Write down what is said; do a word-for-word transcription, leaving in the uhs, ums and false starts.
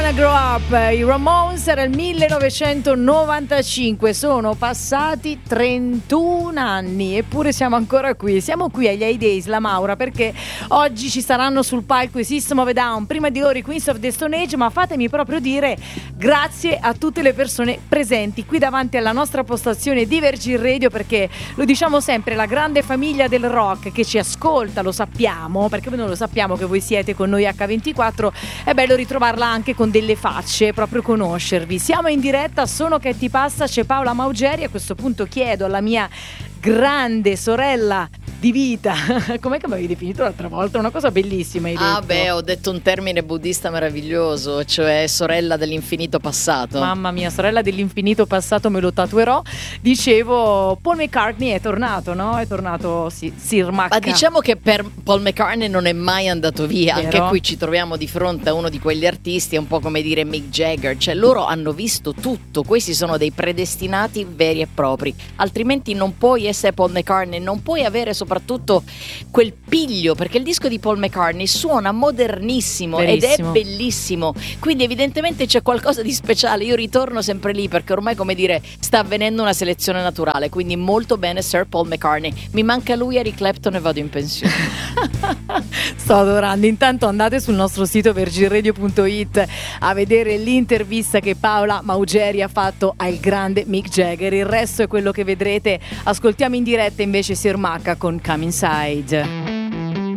Wanna Grow Up, i Ramones, era il millenovecentonovantacinque, sono passati trentuno anni eppure siamo ancora qui, siamo qui agli Heydays, la Maura, perché oggi ci saranno sul palco i System of a Down, prima di loro i Queens of the Stone Age, ma fatemi proprio dire grazie a tutte le persone presenti qui davanti alla nostra postazione di Virgin Radio, perché lo diciamo sempre, la grande famiglia del rock che ci ascolta, lo sappiamo, perché noi non lo sappiamo che voi siete con noi acca ventiquattro, è bello ritrovarla anche con delle facce, proprio conoscervi. Siamo in diretta, sono Che ti passa, c'è Paola Maugeri. A questo punto chiedo alla mia grande sorella di vita, com'è che mi avevi definito l'altra volta? Una cosa bellissima hai detto. Ah beh, ho detto un termine buddista meraviglioso, cioè sorella dell'infinito passato. Mamma mia, sorella dell'infinito passato, me lo tatuerò. Dicevo, Paul McCartney è tornato, no? È tornato, sì, Sir Macca. Ma diciamo che per Paul McCartney non è mai andato via. Vero? Anche qui ci troviamo di fronte a uno di quegli artisti, è un po' come dire Mick Jagger, cioè loro hanno visto tutto, questi sono dei predestinati veri e propri, altrimenti non puoi essere Paul McCartney, non puoi avere soprattutto quel piglio, perché il disco di Paul McCartney suona modernissimo. Verissimo. Ed è bellissimo, quindi evidentemente c'è qualcosa di speciale. Io ritorno sempre lì perché ormai, come dire, sta avvenendo una selezione naturale, quindi molto bene Sir Paul McCartney. Mi manca lui, Eric Clapton, e vado in pensione. Sto adorando. Intanto andate sul nostro sito virgin radio punto it a vedere l'intervista che Paola Maugeri ha fatto al grande Mick Jagger. Il resto è quello che vedrete. Ascoltiamo in diretta invece Sir Macca con Come Inside.